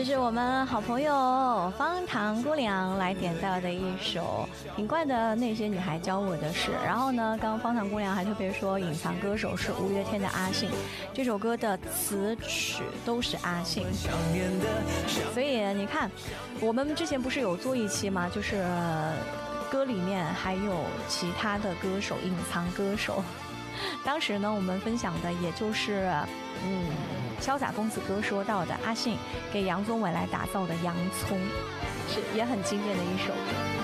是我们好朋友方糖姑娘来点到的一首品冠的那些女孩教我的事。然后呢，刚刚方糖姑娘还特别说隐藏歌手是五月天的阿信，这首歌的词曲都是阿信。所以你看，我们之前不是有做一期吗？就是歌里面还有其他的歌手，隐藏歌手。当时呢，我们分享的也就是潇洒公子哥说到的阿信给杨宗纬来打造的《洋葱》，是也很经典的一首歌。